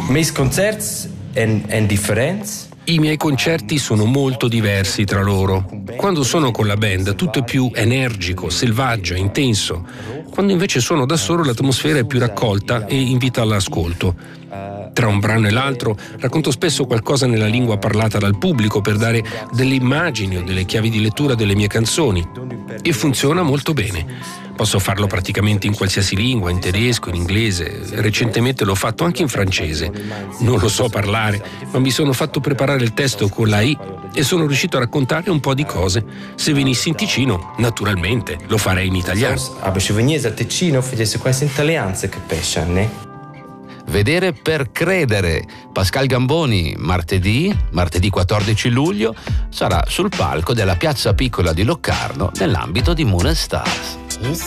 Meus concerts en differenz. I miei concerti sono molto diversi tra loro. Quando sono con la band tutto è più energico, selvaggio, intenso. Quando invece sono da solo l'atmosfera è più raccolta e invita all'ascolto. Tra un brano e l'altro racconto spesso qualcosa nella lingua parlata dal pubblico per dare delle immagini o delle chiavi di lettura delle mie canzoni. E funziona molto bene. Posso farlo praticamente in qualsiasi lingua, in tedesco, in inglese. Recentemente l'ho fatto anche in francese. Non lo so parlare, ma mi sono fatto preparare il testo con la I e sono riuscito a raccontare un po' di cose. Se venissi in Ticino, naturalmente, lo farei in italiano. Aber se venies a Ticino, facesse questa in italiano che pesce, ne? Vedere per credere. Pascal Gamboni martedì 14 luglio sarà sul palco della Piazza Piccola di Locarno nell'ambito di Moon & Stars.